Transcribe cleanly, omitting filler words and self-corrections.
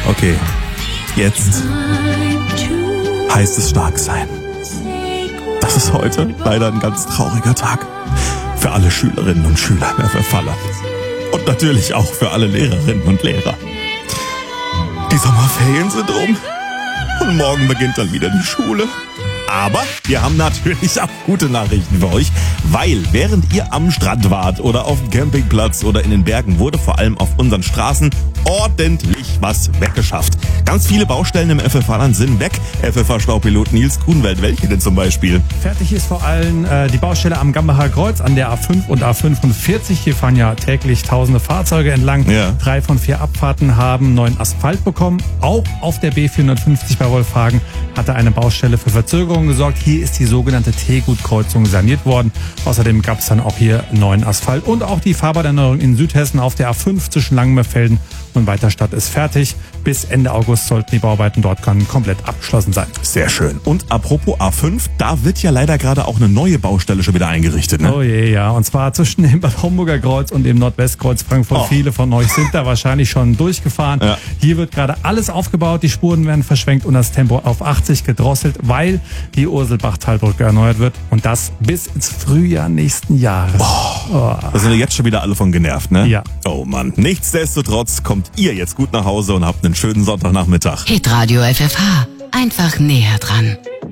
Okay, jetzt heißt es stark sein. Das ist heute leider ein ganz trauriger Tag. Für alle Schülerinnen und Schüler im FFaller. Und natürlich auch für alle Lehrerinnen und Lehrer. Die Sommerferien sind rum. Und morgen beginnt dann wieder die Schule. Aber wir haben natürlich auch gute Nachrichten für euch, weil während ihr am Strand wart oder auf dem Campingplatz oder in den Bergen, wurde vor allem auf unseren Straßen ordentlich was weggeschafft. Ganz viele Baustellen im FFH-Land sind weg. FFH-Staupilot Nils Grunwald, welche denn zum Beispiel? Fertig ist vor allem die Baustelle am Gambacher Kreuz an der A5 und A45. Hier fahren ja täglich tausende Fahrzeuge entlang. Ja. 3 von 4 Abfahrten haben neuen Asphalt bekommen. Auch auf der B450 bei Wolfhagen hatte eine Baustelle für Verzögerung gesorgt. Hier ist die sogenannte Tegut-Kreuzung saniert worden. Außerdem gab es dann auch hier neuen Asphalt. Und auch die Fahrbahnerneuerung in Südhessen auf der A5 zwischen Langenmerfelden und Weiterstadt ist fertig. Bis Ende August sollten die Bauarbeiten dort komplett abgeschlossen sein. Sehr schön. Und apropos A5, da wird ja leider gerade auch eine neue Baustelle schon wieder eingerichtet, ne? Oh je, ja. Und zwar zwischen dem Bad Homburger Kreuz und dem Nordwestkreuz Frankfurt. Oh. Viele von euch sind da wahrscheinlich schon durchgefahren. Ja. Hier wird gerade alles aufgebaut, die Spuren werden verschwenkt und das Tempo auf 80 gedrosselt, weil die Urselbach-Talbrücke erneuert wird. Und das bis ins Frühjahr nächsten Jahres. Da sind wir jetzt schon wieder alle von genervt, ne? Ja. Oh Mann. Nichtsdestotrotz kommt ihr jetzt gut nach Hause und habt einen schönen Sonntagnachmittag. Hitradio FFH. Einfach näher dran.